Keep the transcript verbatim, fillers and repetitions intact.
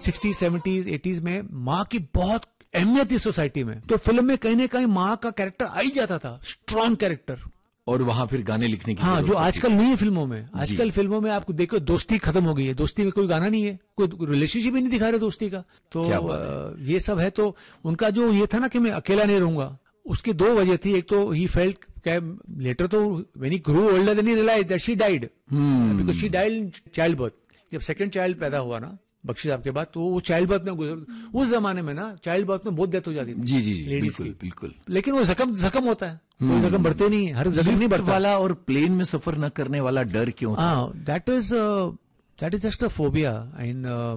Sixties seventies eighties में माँ की बहुत अहमियत थी सोसाइटी में, तो फिल्म में कहीं ना कहीं माँ का कैरेक्टर आ ही जाता था, स्ट्रॉन्ग कैरेक्टर। और वहां फिर गाने लिखने की हाँ, जो आजकल नहीं है फिल्मों में। आजकल फिल्मों में आपको देखो दोस्ती खत्म हो गई है, दोस्ती में कोई गाना नहीं है, कोई रिलेशनशिप ही नहीं दिखा रहे दोस्ती का। तो आ, ये सब है। तो उनका जो ये था ना कि मैं अकेला नहीं रहूंगा, उसकी दो वजह थी। एक तो ही फेल्ट लेटर, तो when he Guru older then he realised that she died, because she died in child birth. जब सेकंड चाइल्ड पैदा हुआ ना बख्शी साहब के बाद, तो वो चाइल्ड बर्थ में गुजर। उस जमाने में ना चाइल्ड बर्थ में बहुत डेथ हो जाती थी जी जी लेडीज की, बिल्कुल। लेकिन वो जख्म जख्म होता है, कोई जख्म बढ़ते नहीं है, हर जख्म नहीं बढ़ता वाला। और प्लेन में सफर न करने वाला डर क्यों? हाँ, that is that is just a phobia. And